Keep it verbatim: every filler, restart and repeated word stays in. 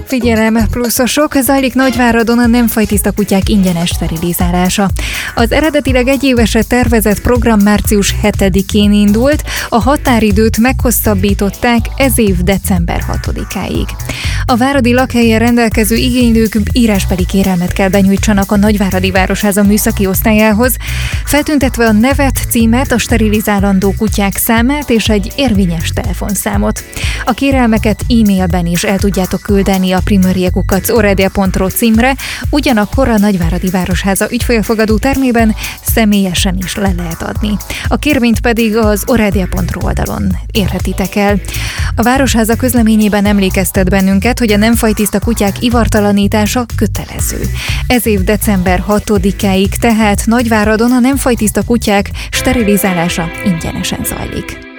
Figyelem, pluszosok, zajlik Nagyváradon a nem fajtiszta kutyák ingyenes sterilizálása. Az eredetileg egy évesre tervezett program március hetedikén indult, a határidőt meghosszabbították ez év december hatodikáig. A váradi lakhelyen rendelkező igénylők írásbeli kérelmet kell benyújtsanak a Nagyváradi Városháza műszaki osztályához, feltüntetve a nevet, címet, a sterilizálandó kutyák számát és egy érvényes telefonszámot. A kérelmeket e-mailben is el tudjátok küldeni a primarie kukac oredia pont ro címre, ugyanakkor a Nagyváradi Városháza ügyfélfogadó termében személyesen is le lehet adni. A kérvényt pedig az oredia pont ro oldalon érhetitek el. A Városháza közleményében emlékeztet bennünket, hogy a nem fajtiszta kutyák ivartalanítása kötelező. Ez év december hatodikáig tehát Nagyváradon a nem fajtiszta kutyák sterilizálása ingyenesen zajlik.